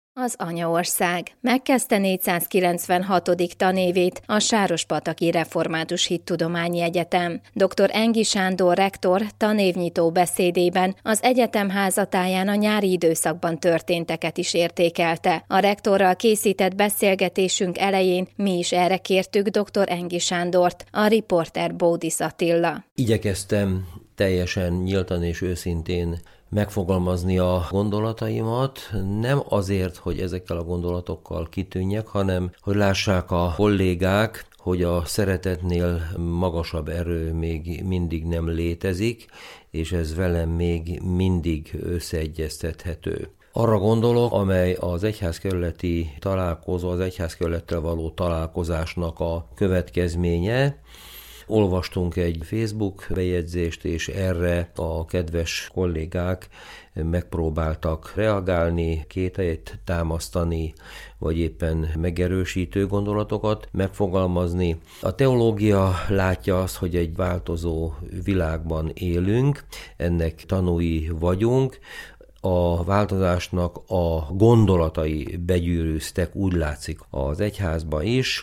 Az anyaország megkezdte 496. tanévét a Sárospataki Református Hittudományi Egyetem. Dr. Engi Sándor rektor tanévnyitó beszédében az egyetem házatáján a nyári időszakban történteket is értékelte. A rektorral készített beszélgetésünk elején mi is erre kértük dr. Engi Sándort, a riporter Bódis Attila. Igyekeztem teljesen nyíltan és őszintén megfogalmazni a gondolataimat, nem azért, hogy ezekkel a gondolatokkal kitűnjek, hanem hogy lássák a kollégák, hogy a szeretetnél magasabb erő még mindig nem létezik, és ez velem még mindig összeegyeztethető. Arra gondolok, amely az egyházkerületi találkozó, az egyházkerülettel való találkozásnak a következménye. Olvastunk egy Facebook bejegyzést, és erre a kedves kollégák megpróbáltak reagálni, kételyt támasztani, vagy éppen megerősítő gondolatokat megfogalmazni. A teológia látja azt, hogy egy változó világban élünk, ennek tanúi vagyunk, a változásnak a gondolatai begyűrűztek, úgy látszik az egyházba is,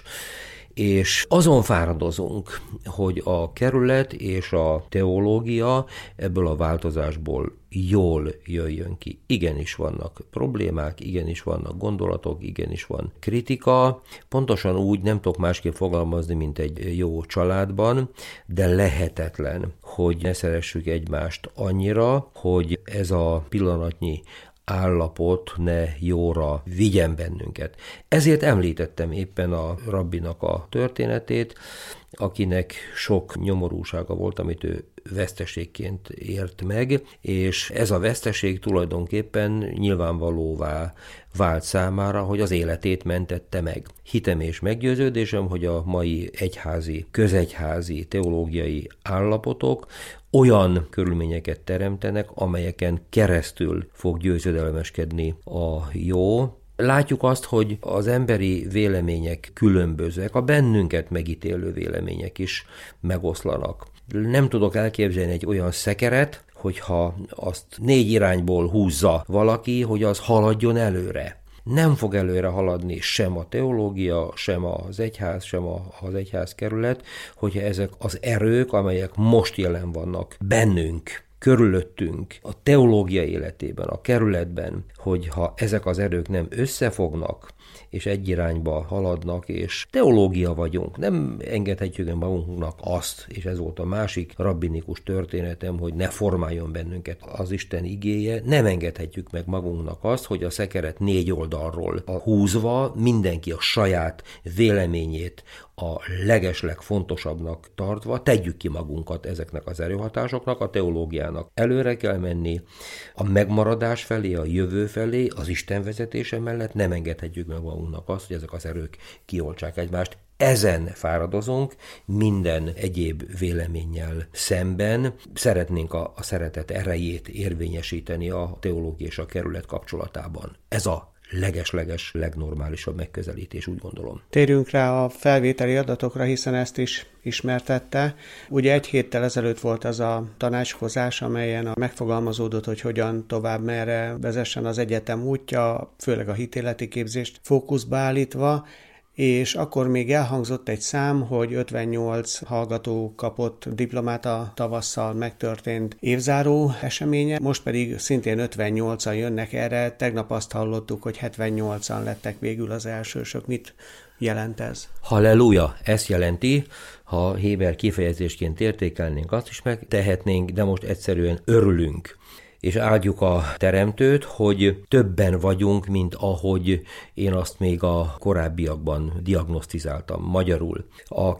és azon fáradozunk, hogy a kerület és a teológia ebből a változásból jól jöjjön ki. Igenis vannak problémák, igenis vannak gondolatok, igenis van kritika. Pontosan úgy nem tudok másképp fogalmazni, mint egy jó családban, de lehetetlen, hogy ne szeressük egymást annyira, hogy ez a pillanatnyi állapot ne jóra vigyen bennünket. Ezért említettem éppen a rabbinak a történetét, akinek sok nyomorúsága volt, amit ő veszteségként ért meg, és ez a veszteség tulajdonképpen nyilvánvalóvá vált számára, hogy az életét mentette meg. Hitem és meggyőződésem, hogy a mai egyházi, közegyházi, teológiai állapotok olyan körülményeket teremtenek, amelyeken keresztül fog győzedelmeskedni a jó. Látjuk azt, hogy az emberi vélemények különbözőek, a bennünket megítélő vélemények is megoszlanak. Nem tudok elképzelni egy olyan szekeret, hogyha azt 4 irányból húzza valaki, hogy az haladjon előre. Nem fog előre haladni sem a teológia, sem az egyház, sem az egyházkerület, hogyha ezek az erők, amelyek most jelen vannak bennünk, körülöttünk, a teológia életében, a kerületben, hogyha ezek az erők nem összefognak, és egy irányba haladnak, és teológia vagyunk. Nem engedhetjük magunknak azt, és ez volt a másik rabbinikus történetem, hogy ne formáljon bennünket az Isten igéje, nem engedhetjük meg magunknak azt, hogy a szekeret 4 oldalról húzva mindenki a saját véleményét a legeslegfontosabbnak tartva, tegyük ki magunkat ezeknek az erőhatásoknak, a teológiának előre kell menni, a megmaradás felé, a jövő felé, az Isten vezetése mellett nem engedhetjük meg magunknak azt, hogy ezek az erők kioltsák egymást. Ezen fáradozunk minden egyéb véleménnyel szemben. Szeretnénk a szeretet erejét érvényesíteni a teológia és a kerület kapcsolatában. Ez a leges-leges, legnormálisabb megközelítés, úgy gondolom. Térjünk rá a felvételi adatokra, hiszen ezt is ismertette. Ugye 1 héttel ezelőtt volt az a tanácskozás, amelyen megfogalmazódott, hogy hogyan tovább, merre vezessen az egyetem útja, főleg a hitéleti képzést fókuszba állítva, és akkor még elhangzott egy szám, hogy 58 hallgató kapott diplomát a tavasszal megtörtént évzáró eseménye, most pedig szintén 58-an jönnek erre, tegnap azt hallottuk, hogy 78-an lettek végül az elsősök. Mit jelent ez? Halleluja! Ezt jelenti, ha Héber kifejezésként értékelnénk, azt is megtehetnénk, de most egyszerűen örülünk. És áldjuk a Teremtőt, hogy többen vagyunk, mint ahogy én azt még a korábbiakban diagnosztizáltam magyarul. A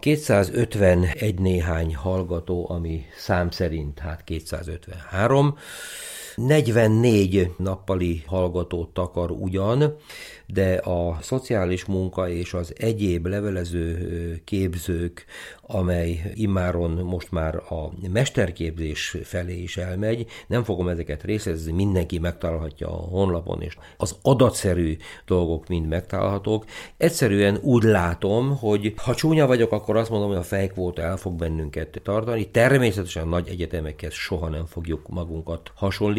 251 néhány hallgató, ami szám szerint 253, 44 nappali hallgatót takar ugyan, de a szociális munka és az egyéb levelező képzők, amely immáron most már a mesterképzés felé is elmegy, nem fogom ezeket részletezni, mindenki megtalálhatja a honlapon, és az adatszerű dolgok mind megtalálhatók. Egyszerűen úgy látom, hogy ha csúnya vagyok, akkor azt mondom, hogy a fejkvóta el fog bennünket tartani. Természetesen nagy egyetemekhez soha nem fogjuk magunkat hasonlítani,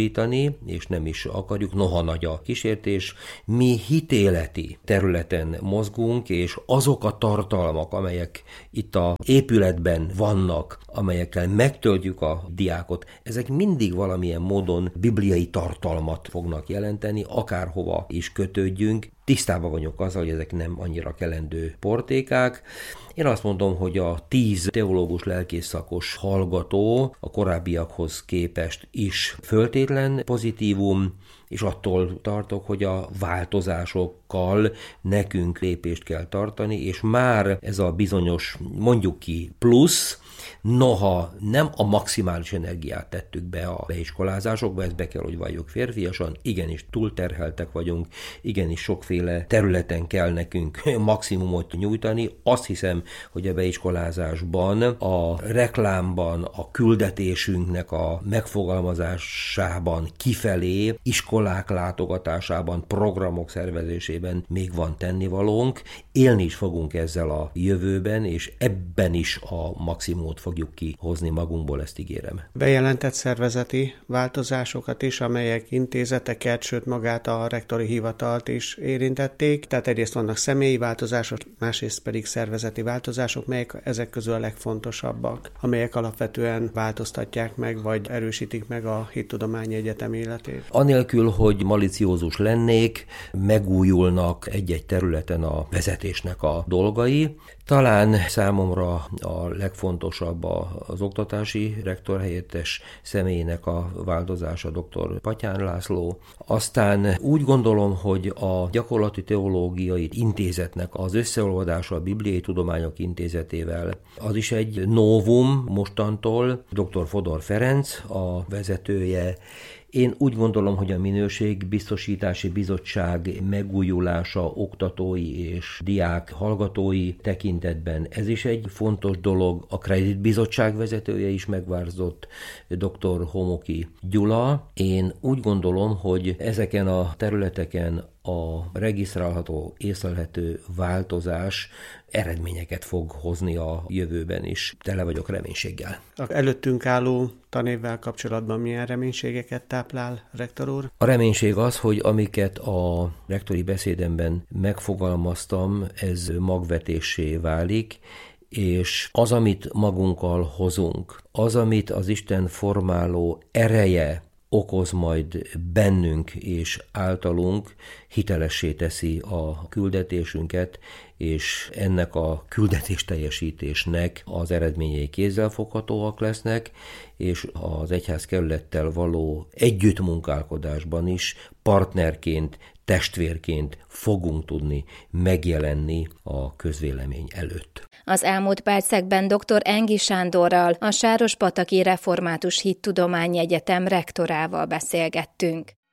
bonyolítani, és nem is akarjuk, noha nagy a kísértés. Mi hitéleti területen mozgunk, és azok a tartalmak, amelyek itt a épületben vannak, amelyekkel megtöltjük a diákot, ezek mindig valamilyen módon bibliai tartalmat fognak jelenteni, akárhova is kötődjünk. Tisztában vagyok azzal, hogy ezek nem annyira kelendő portékák. Én azt mondom, hogy a 10 teológus lelkészszakos hallgató a korábbiakhoz képest is föltétlen pozitívum, és attól tartok, hogy a változásokkal nekünk lépést kell tartani, és már ez a bizonyos, mondjuk ki, plusz, noha nem a maximális energiát tettük be a beiskolázásokba, ezt be kell, hogy valljuk férfiasan, igenis túlterheltek vagyunk, igenis sokféle területen kell nekünk maximumot nyújtani. Azt hiszem, hogy a beiskolázásban, a reklámban, a küldetésünknek a megfogalmazásában kifelé, iskolák látogatásában, programok szervezésében még van tennivalónk. Élni is fogunk ezzel a jövőben, és ebben is a maximumot fogjuk kihozni magunkból, ezt ígérem. Bejelentett szervezeti változásokat is, amelyek intézeteket, sőt magát a rektori hivatalt is érintették. Tehát egyrészt vannak személyi változások, másrészt pedig szervezeti változások, melyek ezek közül a legfontosabbak, amelyek alapvetően változtatják meg, vagy erősítik meg a Hittudományi Egyetem életét. Anélkül, hogy maliciózus lennék, megújulnak egy-egy területen a vezetésnek a dolgai. Talán számomra a legfontosabb az oktatási rektor helyettes személyének a változása, dr. Patyán László. Aztán úgy gondolom, hogy a Gyakorlati Teológiai Intézetnek az összeolvadása a Bibliai Tudományok Intézetével, az is egy novum mostantól. Dr. Fodor Ferenc a vezetője. Én úgy gondolom, hogy a Minőségbiztosítási Bizottság megújulása oktatói és diák hallgatói tekintetben ez is egy fontos dolog. A Kreditbizottság vezetője is megváltozott, dr. Homoki Gyula. Én úgy gondolom, hogy ezeken a területeken a regisztrálható, észlelhető változás eredményeket fog hozni a jövőben is. Tele vagyok reménységgel. Előttünk álló tanévvel kapcsolatban milyen reménységeket táplál, rektor úr? A reménység az, hogy amiket a rektori beszédemben megfogalmaztam, ez magvetéssé válik, és az, amit magunkkal hozunk, az, amit az Isten formáló ereje okoz majd bennünk és általunk, hitelessé teszi a küldetésünket, és ennek a küldetésteljesítésnek az eredményei kézzelfoghatóak lesznek, és az egyházkerülettel való együttmunkálkodásban is partnerként, testvérként fogunk tudni megjelenni a közvélemény előtt. Az elmúlt percekben dr. Engi Sándorral, a Sárospataki Református Hittudományi Egyetem rektorával beszélgettünk.